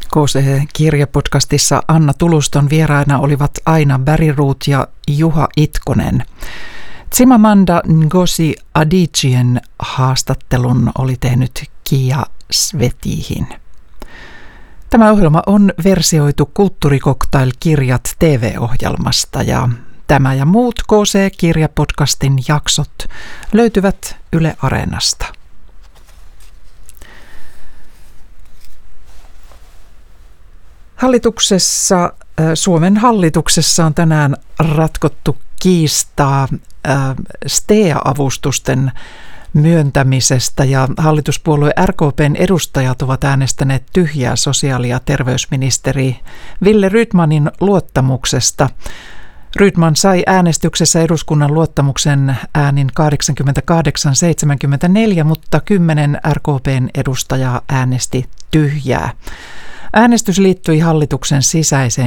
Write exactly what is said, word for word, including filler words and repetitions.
K C-kirjapodcastissa Anna Tuluston vieraina olivat Aina Bergroth ja Juha Itkonen. Chimamanda Ngozi Adicien haastattelun oli tehnyt Kia Svetihin. Tämä ohjelma on versioitu Kulttuurikoktail-kirjat T V-ohjelmasta ja tämä ja muut K C-kirjapodcastin jaksot löytyvät Yle Areenasta. Hallituksessa, Suomen hallituksessa on tänään ratkottu kiistaa S T E A-avustusten myöntämisestä ja hallituspuolue R K P:n edustajat ovat äänestäneet tyhjää sosiaali- ja terveysministeri Wille Rydmanin luottamuksesta. Rydman sai äänestyksessä eduskunnan luottamuksen äänin kahdeksankymmentäkahdeksan seitsemänkymmentäneljä, mutta kymmenen R K P:n edustajaa äänesti tyhjää. Äänestys liittyi hallituksen sisäiseen